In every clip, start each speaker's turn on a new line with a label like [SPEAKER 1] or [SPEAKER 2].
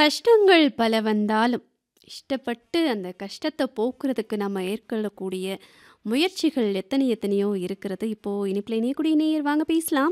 [SPEAKER 1] கஷ்டங்கள் பல வந்தாலும், இஷ்டப்பட்டு அந்த கஷ்டத்த போக்குறதுக்கு நம்ம மேற்கொள்ளக்கூடிய முயற்சிகள் எத்தனையோ இருக்கிறது. இப்போ இனிப்பில இணையக்கூடிய நேயர் வாங்க பேசலாம்.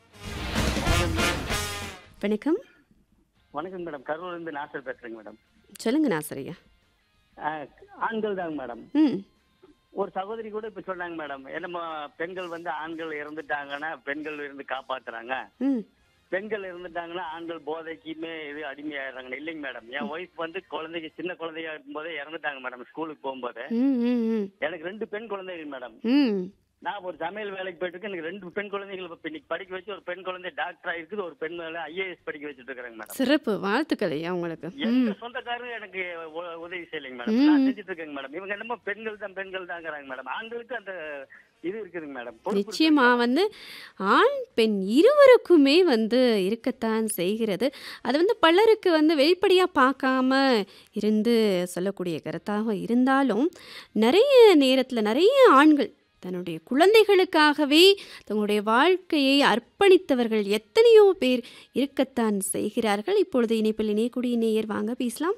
[SPEAKER 1] வணக்கம்.
[SPEAKER 2] வணக்கம் மேடம். கரூர்லேருந்து நாசர் பேசுறேங்க மேடம்.
[SPEAKER 1] சொல்லுங்க நாசர் ஐயா.
[SPEAKER 2] ஆ, ஆண்கள் தாங்க மேடம்.
[SPEAKER 1] ம்.
[SPEAKER 2] ஒரு சகோதரி கூட இப்ப சொன்னாங்க மேடம், என்னமோ பெண்கள் வந்து ஆண்கள் இறந்துட்டாங்கன்னா பெண்கள் இருந்து காப்பாத்துறாங்க,
[SPEAKER 1] ம்.
[SPEAKER 2] பெண்கள் இருந்துட்டாங்கன்னா ஆண்கள் போதைக்குமே இது அடிமையாயிடுறாங்க. இல்லைங்க மேடம், என் ஒய்ஃப் வந்து குழந்தைக்கு சின்ன குழந்தையா இருக்கும்போதே இறந்துட்டாங்க மேடம். ஸ்கூலுக்கு போகும்போது
[SPEAKER 1] ம். ம். ம்.
[SPEAKER 2] எனக்கு 2 பெண் குழந்தைகள் மேடம்.
[SPEAKER 1] ம்.
[SPEAKER 2] நான் ஒரு சமையல் வேலைக்கு போயிட்டு இருக்கேன். எனக்கு 2 பெண் குழந்தைகள் இப்ப இன்னைக்கு படிக்க வச்சு, ஒரு பெண் குழந்தை டாக்டர் ஆயிருக்குது, ஒரு பெண் ஐஏஎஸ் படிக்க வச்சுட்டு இருக்கிறேங்க மேடம்.
[SPEAKER 1] சிறப்பு. வாழ்த்துக்கள் ஐயா உங்களுக்கு.
[SPEAKER 2] எந்த
[SPEAKER 1] ம்.
[SPEAKER 2] சொந்தக்காரரும் எனக்கு உதவி செய்யலைங்க மேடம். நான்
[SPEAKER 1] ம்.
[SPEAKER 2] செஞ்சுட்டு இருக்கேங்க மேடம். இவங்க என்னமோ பெண்கள் தாங்கிறாங்க மேடம். ஆண்களுக்கு அந்த இது இருக்குதுங்க மேடம், பொறுப்பு
[SPEAKER 1] நிச்சயமா
[SPEAKER 2] இருக்குதுங்க மேடம்.
[SPEAKER 1] வந்து ஆண், பெண் இருவருக்குமே இருக்கத்தான் செய்கிறது. அது பலருக்கு வெளிப்படையா பார்க்காம இருந்து சொல்லக்கூடிய கருத்தாக இருந்தாலும், நெறைய நேரத்துல நெறைய ஆண்கள் தன்னுடைய குழந்தைகளுக்காகவே தங்களுடைய வாழ்க்கையை அர்ப்பணித்தவர்கள் எத்தனையோ பேர் இருக்கத்தான் செய்கிறார்கள். இப்பொழுது இணைப்பில் இணையக்கூடிய நேயர் வாங்க பேசலாம்.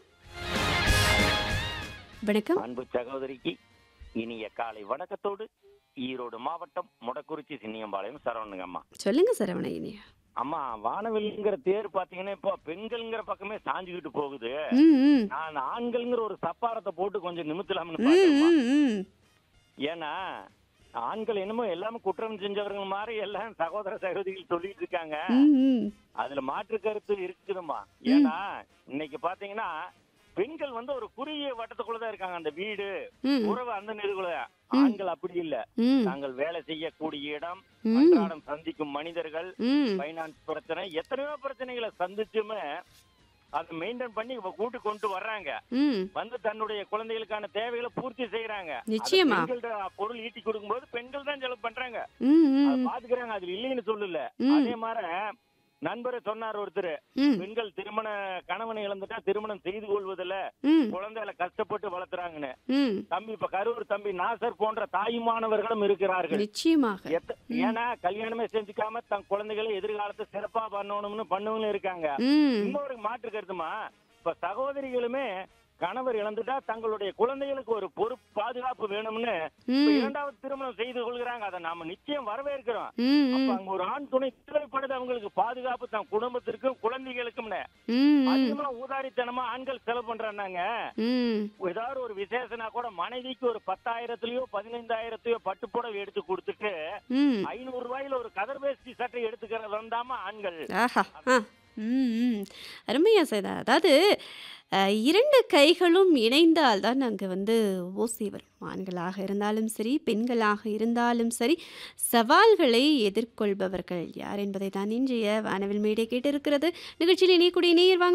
[SPEAKER 1] வணக்கம்.
[SPEAKER 3] அன்பு சகோதரிக்கு இனிய காலை வணக்கத்தோடு ஈரோடு மாவட்டம் முடக்குறிச்சி சின்னியம்பாளையம் சரவணுங்க அம்மா.
[SPEAKER 1] சொல்லுங்க சரவணையா.
[SPEAKER 3] அம்மா, வானவெளிங்கிற தேர் பாத்தீங்கன்னா இப்போ பெண்கள்ங்கிற பக்கமே சாஞ்சுக்கிட்டு போகுது.
[SPEAKER 1] ம். ம்.
[SPEAKER 3] நான் ஆண்கள்ங்கிற ஒரு சப்பாரத்தை போட்டு கொஞ்சம் நிமித்தலாம்னு
[SPEAKER 1] ம்.
[SPEAKER 3] பாக்கேம்மா.
[SPEAKER 1] ம். ம்.
[SPEAKER 3] ஏன்னா ஆண்கள் என்னமோ எல்லாமே குற்றம் செஞ்சவர்கள் மாதிரி எல்லாம் சகோதர சகோதரிகள் சொல்லிட்டு இருக்காங்க.
[SPEAKER 1] ம். ம்.
[SPEAKER 3] அதுல மாற்று கருத்து இருக்குதுமா.
[SPEAKER 1] ம்.
[SPEAKER 3] ஏன்னா இன்னைக்கு பாத்தீங்கன்னா பெண்கள் ஒரு குறுகிய வட்டத்துக்குள்ளதான் இருக்காங்க. அந்த வீடு
[SPEAKER 1] ம்.
[SPEAKER 3] உறவு அந்த நெருகுல.
[SPEAKER 1] ம்.
[SPEAKER 3] ஆண்கள் அப்படி இல்ல.
[SPEAKER 1] ம்.
[SPEAKER 3] நாங்கள் வேலை செய்யக்கூடிய இடம்,
[SPEAKER 1] ம்.
[SPEAKER 3] அன்றாடம் சந்திக்கும் மனிதர்கள்,
[SPEAKER 1] ம்.
[SPEAKER 3] பைனான்ஸ் பிரச்சனை, எத்தனையோ பிரச்சனைகளை சந்திச்சுமே அதை மெயின்டைன் பண்ணி கூட்டு கொண்டு வர்றாங்க.
[SPEAKER 1] ம்.
[SPEAKER 3] தன்னுடைய குழந்தைகளுக்கான தேவைகளை பூர்த்தி செய்யறாங்க. அது
[SPEAKER 1] நிச்சயமா.
[SPEAKER 3] பெண்கள் பொருள் ஈட்டி கொடுக்கும்போது பெண்கள் தான் செலவு பண்றாங்க.
[SPEAKER 1] ம்.
[SPEAKER 3] அதை
[SPEAKER 1] ம்.
[SPEAKER 3] பாத்துக்கிறாங்க. அதுல இல்லைன்னு சொல்லல.
[SPEAKER 1] ம்.
[SPEAKER 3] அதே மாதிரி நண்பரை சொன்னார் ஒருத்தர்,
[SPEAKER 1] ம்.
[SPEAKER 3] பெண்கள் கணவனை இழந்துட்டா திருமணம் செய்து கொள்வதில்ல,
[SPEAKER 1] ம்.
[SPEAKER 3] குழந்தைகளை கஷ்டப்பட்டு வளர்த்துறாங்கன்னு.
[SPEAKER 1] ம்.
[SPEAKER 3] தம்பி இப்ப கரூர் தம்பி நாசர் போன்ற தாயுமானவர்களும் இருக்கிறார்கள்.
[SPEAKER 1] நிச்சயமாக. ம்.
[SPEAKER 3] ஏன்னா கல்யாணமே செஞ்சுக்காம தன் குழந்தைகளை எதிர்காலத்தை சிறப்பா பண்ணணும்னு பண்ணவங்களும் இருக்காங்க.
[SPEAKER 1] ம்.
[SPEAKER 3] இன்னொரு மாற்று கருத்துமா, இப்ப சகோதரிகளுமே கணவர் இழந்துட்டா தங்களுடைய குழந்தைகளுக்கு ஒரு பாதுகாப்பு வேணும்னு இப்ப
[SPEAKER 1] ம்.
[SPEAKER 3] 2வது திருமணம் செய்து கொள்கிறாங்க. அதை நாம நிச்சயம் வரவேற்கிறோம்.
[SPEAKER 1] ம்.
[SPEAKER 3] அப்ப
[SPEAKER 1] ம்.
[SPEAKER 3] அங்க ஒரு ஆண் துணை தேவைப்படுது அவங்களுக்கு, பாதுகாப்பு தன் குடும்பத்திற்கும் குழந்தைகளுக்கும்.
[SPEAKER 1] ம்.
[SPEAKER 3] அதிகமா ஊதாரித்தனமா ஆண்கள் செலவு பண்றாங்க.
[SPEAKER 1] ம்.
[SPEAKER 3] ஏதாவது ஒரு விசேஷனா கூட மனைவிக்கு ஒரு 10,000 15,000 பட்டுப்புடவை எடுத்து கொடுத்துட்டு
[SPEAKER 1] ம்.
[SPEAKER 3] 500 ரூபாயில ஒரு கதர் வேஷ்டி சட்டை எடுத்துக்கிறது வந்தாம ஆண்கள்.
[SPEAKER 1] ஆஹா! ஆ. ம். ம். அருமையா செய்தா. அதாவது 2 கைகளும் இணைந்தால் தான் அங்க ஓசை வரும். ஆண்களாக இருந்தாலும் சரி, பெண்களாக இருந்தாலும் சரி, சவால்களை எதிர்கொள்பவர்கள் யார் என்பதை தான் இன்றைய வானவில் மேடை கேட்டிருக்கிறது. நிகழ்ச்சியில் இணையக்கூடிய நேயர் வாங்க